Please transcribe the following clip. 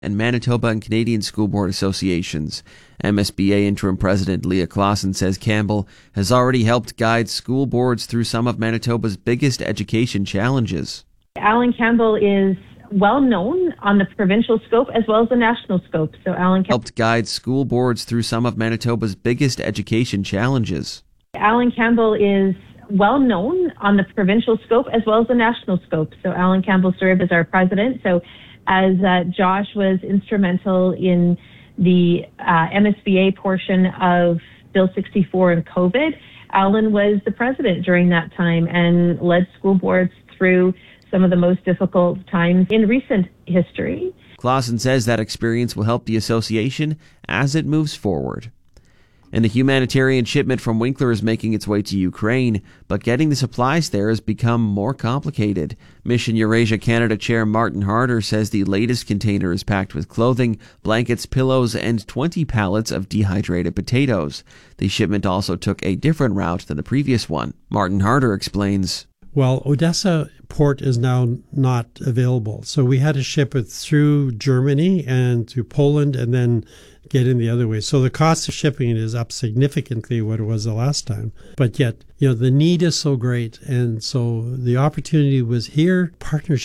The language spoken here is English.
and Manitoba and Canadian School Board Associations. MSBA Interim President Leah Clausen says Campbell has already helped guide school boards through some of Manitoba's biggest education challenges. Alan Campbell is well known on the provincial scope as well as the national scope. So Alan helped guide school boards through some of Manitoba's biggest education challenges. Alan Campbell is well known on the provincial scope as well as the national scope. So Alan Campbell served as our president. So as Josh was instrumental in the MSBA portion of Bill 64 and COVID, Alan was the president during that time and led school boards through some of the most difficult times in recent history. Clausen says that experience will help the association as it moves forward. And the humanitarian shipment from Winkler is making its way to Ukraine, but getting the supplies there has become more complicated. Mission Eurasia Canada Chair Martin Harder says the latest container is packed with clothing, blankets, pillows, and 20 pallets of dehydrated potatoes. The shipment also took a different route than the previous one. Martin Harder explains. Well, Odessa port is now not available. So we had to ship it through Germany and to Poland and then get in the other way. So the cost of shipping it is up significantly what it was the last time. But yet, the need is so great. And so the opportunity was here. Partnership